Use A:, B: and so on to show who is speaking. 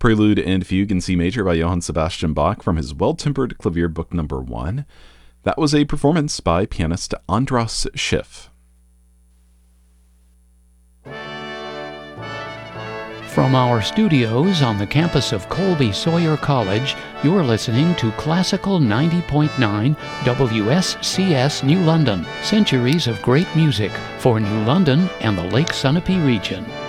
A: Prelude and Fugue in C Major by Johann Sebastian Bach from his Well-Tempered Clavier Book No. 1. That was a performance by pianist Andras Schiff.
B: From our studios on the campus of Colby Sawyer College, you're listening to Classical 90.9 WSCS New London, centuries of great music for New London and the Lake Sunapee region.